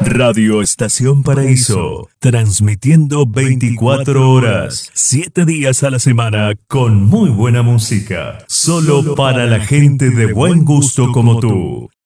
Radio Estación Paraíso, transmitiendo 24 horas, 7 días a la semana, con muy buena música, solo para la gente de buen gusto como tú.